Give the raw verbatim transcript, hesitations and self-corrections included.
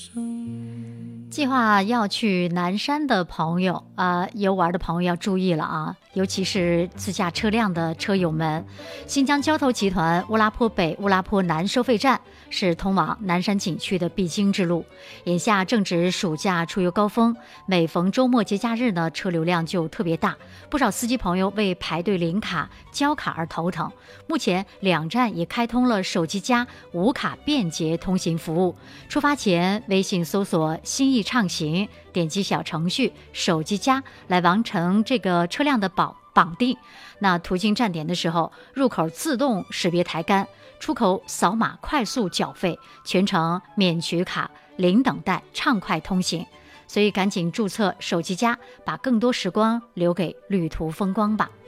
计划要去南山的朋友啊、呃，游玩的朋友要注意了啊！尤其是自驾车辆的车友们，新疆交投集团乌拉坡北、乌拉坡南收费站是通往南山景区的必经之路。眼下正值暑假出游高峰，每逢周末节假日呢，车流量就特别大，不少司机朋友为排队领卡、交卡而头疼。目前两站也开通了手机加无卡便捷通行服务。出发前，微信搜索“心意畅行”，点击小程序手机加来完成这个车辆的绑绑定。那途经站点的时候，入口自动识别台杆，出口扫码快速缴费，全程免取卡、零等待，畅快通行。所以赶紧注册手机加，把更多时光留给旅途风光吧。